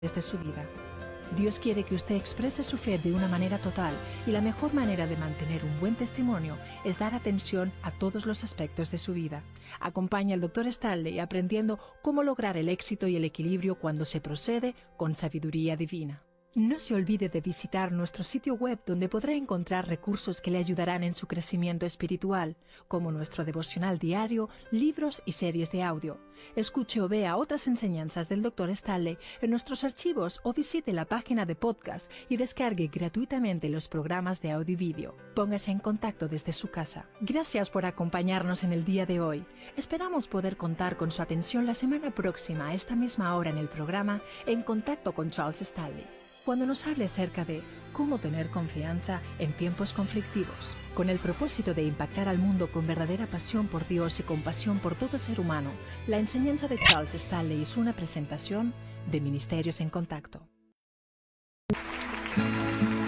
de su vida. Dios quiere que usted exprese su fe de una manera total y la mejor manera de mantener un buen testimonio es dar atención a todos los aspectos de su vida. Acompaña al Dr. Stanley aprendiendo cómo lograr el éxito y el equilibrio cuando se procede con sabiduría divina. No se olvide de visitar nuestro sitio web donde podrá encontrar recursos que le ayudarán en su crecimiento espiritual, como nuestro devocional diario, libros y series de audio. Escuche o vea otras enseñanzas del Dr. Stanley en nuestros archivos o visite la página de podcast y descargue gratuitamente los programas de audio y vídeo. Póngase en contacto desde su casa. Gracias por acompañarnos en el día de hoy. Esperamos poder contar con su atención la semana próxima a esta misma hora en el programa En Contacto con Charles Stanley, cuando nos hable acerca de cómo tener confianza en tiempos conflictivos. Con el propósito de impactar al mundo con verdadera pasión por Dios y compasión por todo ser humano, la enseñanza de Charles Stanley es una presentación de Ministerios en Contacto.